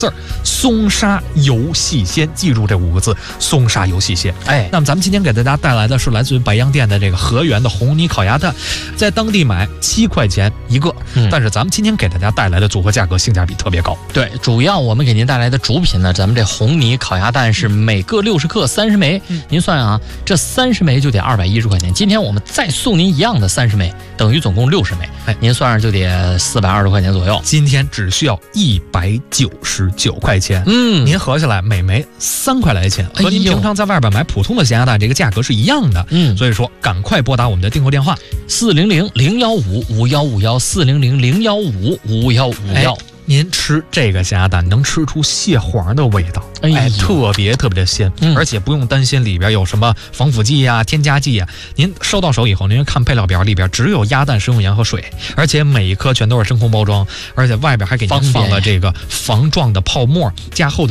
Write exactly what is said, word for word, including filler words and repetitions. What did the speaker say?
字儿，松沙油细鲜，记住这五个字，松沙油细鲜。 哎， 那么咱们今天给大家带来的是来自于百样店的这个河源的红泥烤鸭蛋，在当地买七块钱一个，嗯、但是咱们今天给大家带来的组合价格性价比特别高。 对，主要我们给您带来的主品呢，咱们这红泥烤鸭蛋是每个六十克三十枚，嗯、您算啊，这三十枚就得二百一十块钱。今天我们再送您一样的三十枚，等于总共六十枚，哎，您算上就得四百二十块钱左右。 今天只需要一百九十九块钱，嗯，您合下来每枚三块来钱，和您平常在外边买普通的咸鸭蛋这个价格是一样的。嗯，所以说赶快拨打我们的订购电话四零零零幺五五幺五幺四零零零幺五五幺五幺。 您吃这个咸鸭蛋能吃出蟹黄的味道，哎，哎特别特别的鲜，嗯、而且不用担心里边有什么防腐剂呀、添加剂呀。您收到手以后，您看配料表里边只有鸭蛋、食用盐和水，而且每一颗全都是真空包装，而且外边还给您放了这个防撞的泡沫，加厚的。